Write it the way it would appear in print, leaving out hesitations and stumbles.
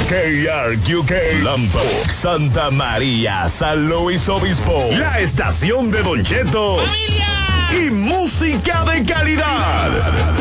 KRQK, Lampa, Santa María, San Luis Obispo, la estación de Don Cheto, ¡Familia! y música de calidad.